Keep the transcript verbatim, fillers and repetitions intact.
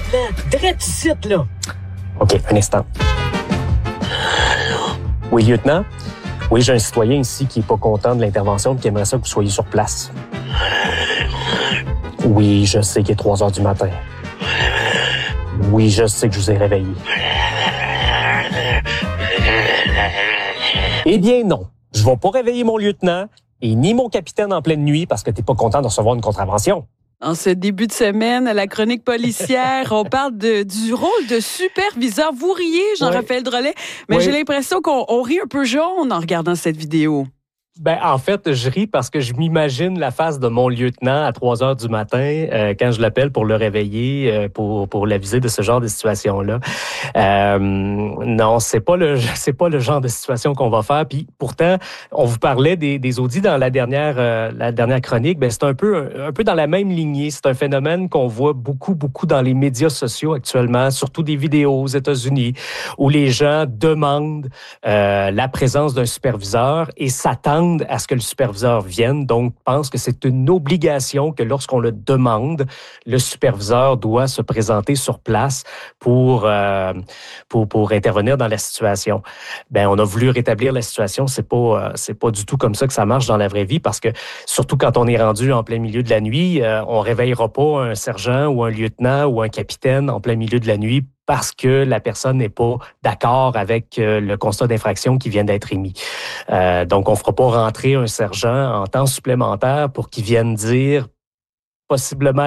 lieutenant. Drette ici, là. OK, un instant. Oui, lieutenant? Oui, j'ai un citoyen ici qui n'est pas content de l'intervention et qui aimerait ça que vous soyez sur place. Oui, je sais qu'il est trois heures du matin. Oui, je sais que je vous ai réveillé. Eh bien non, je ne vais pas réveiller mon lieutenant et ni mon capitaine en pleine nuit parce que tu n'es pas content de recevoir une contravention. En ce début de semaine, à la chronique policière, on parle de, du rôle de superviseur. Vous riez, Jean-Raphaël Drolet, mais oui. J'ai l'impression qu'on on rit un peu jaune en regardant cette vidéo. Ben, en fait, je ris parce que je m'imagine la face de mon lieutenant à trois heures du matin euh, quand je l'appelle pour le réveiller, euh, pour pour l'aviser de ce genre de situation-là. Euh, non, c'est pas le c'est pas le genre de situation qu'on va faire. Puis pourtant, on vous parlait des, des audits dans la dernière euh, la dernière chronique. Ben c'est un peu un, un peu dans la même lignée. C'est un phénomène qu'on voit beaucoup beaucoup dans les médias sociaux actuellement, surtout des vidéos aux États-Unis où les gens demandent euh, la présence d'un superviseur et s'attendent à ce que le superviseur vienne, donc pense que c'est une obligation que lorsqu'on le demande, le superviseur doit se présenter sur place pour, euh, pour, pour intervenir dans la situation. Ben, on a voulu rétablir la situation, c'est pas, euh, c'est pas du tout comme ça que ça marche dans la vraie vie, parce que surtout quand on est rendu en plein milieu de la nuit, euh, on réveillera pas un sergent ou un lieutenant ou un capitaine en plein milieu de la nuit parce que la personne n'est pas d'accord avec euh, le constat d'infraction qui vient d'être émis. Euh, donc, on ne fera pas rentrer un sergent en temps supplémentaire pour qu'il vienne dire possiblement